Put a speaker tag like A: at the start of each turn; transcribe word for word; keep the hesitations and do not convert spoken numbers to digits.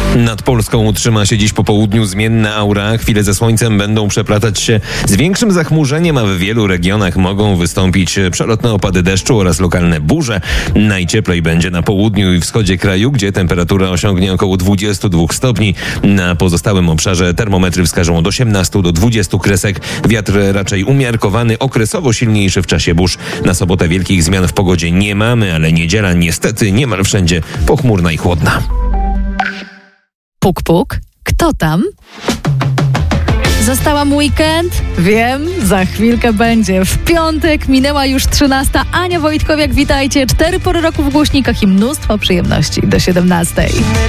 A: Nad Polską utrzyma się dziś po południu zmienna aura. Chwile ze słońcem będą przeplatać się z większym zachmurzeniem, a w wielu regionach mogą wystąpić przelotne opady deszczu oraz lokalne burze. Najcieplej będzie na południu i wschodzie kraju, gdzie temperatura osiągnie około dwadzieścia dwa stopni. Na pozostałym obszarze termometry wskażą od osiemnastu do dwudziestu kresek. Wiatr raczej umiarkowany, okresowo silniejszy w czasie burz. Na sobotę wielkich zmian w pogodzie nie mamy, ale niedziela niestety niemal wszędzie pochmurna i chłodna.
B: Puk, puk. Kto tam? Zostałam weekend? Wiem, za chwilkę będzie. W piątek minęła już trzynasta. Ania Wojtkowiak, witajcie. Cztery pory roku w głośnikach i mnóstwo przyjemności do siedemnastej.